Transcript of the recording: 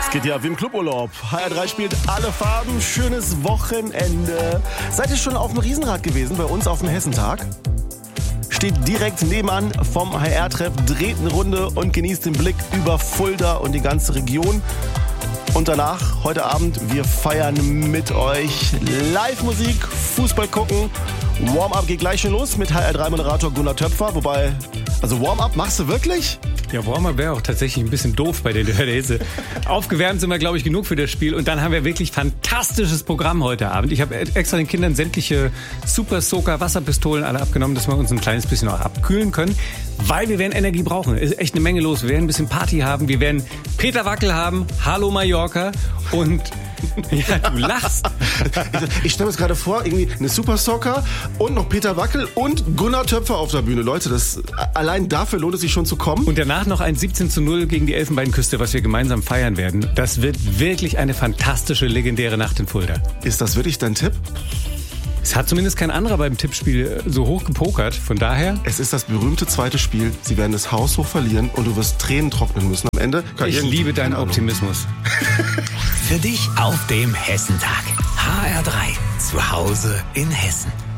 Es geht ja wie im Cluburlaub. HR3 spielt alle Farben, schönes Wochenende. Seid ihr schon auf dem Riesenrad gewesen, bei uns auf dem Hessentag? Steht direkt nebenan vom HR-Treff, dreht eine Runde und genießt den Blick über Fulda und die ganze Region. Und danach, heute Abend, wir feiern mit euch Live-Musik, Fußball gucken. Warm-up geht gleich schon los mit HR3-Moderator Gunnar Töpfer. Wobei, also Warm-up machst du wirklich? Ja, Warm-up wäre auch tatsächlich ein bisschen doof bei der Hitze. Aufgewärmt sind wir, glaube ich, genug für das Spiel. Und dann haben wir wirklich fantastisches Programm heute Abend. Ich habe extra den Kindern sämtliche Super-Soaker-Wasserpistolen alle abgenommen, dass wir uns ein kleines bisschen auch abkühlen können. Weil wir werden Energie brauchen. Es ist echt eine Menge los. Wir werden ein bisschen Party haben. Wir werden Peter Wackel haben. Hallo Mallorca. Und ja, du lachst. Ich stelle mir das gerade vor, irgendwie eine Super Soccer und noch Peter Wackel und Gunnar Töpfer auf der Bühne. Leute, allein dafür lohnt es sich schon zu kommen. Und danach noch ein 17:0 gegen die Elfenbeinküste, was wir gemeinsam feiern werden. Das wird wirklich eine fantastische, legendäre Nacht in Fulda. Ist das wirklich dein Tipp? Es hat zumindest kein anderer beim Tippspiel so hoch gepokert. Von daher... Es ist das berühmte zweite Spiel. Sie werden das haushoch verlieren und du wirst Tränen trocknen müssen. Am Ende... Ich liebe deinen Optimismus. Für dich auf dem Hessentag. HR3. Zu Hause in Hessen.